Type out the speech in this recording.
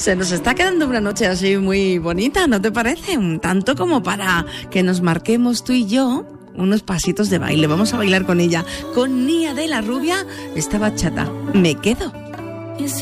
Se nos está quedando una noche así muy bonita, ¿no te parece? Un tanto como para que nos marquemos tú y yo unos pasitos de baile. Vamos a bailar con ella, con Nia de la Rubia, esta bachata. Me quedo.